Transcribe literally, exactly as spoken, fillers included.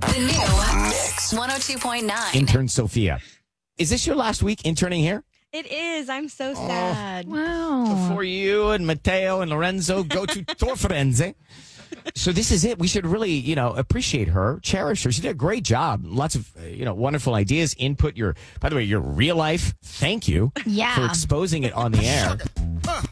The new Mix one oh two point nine. Intern Sophia. Is this your last week interning here? It is. I'm so sad. Wow. Before you and Matteo and Lorenzo go to Torfirenze. So this is it. We should really, you know, appreciate her, cherish her. She did a great job. Lots of, uh, you know, wonderful ideas, input. Your, by the way, your real life. Thank you Yeah. for exposing it on the air.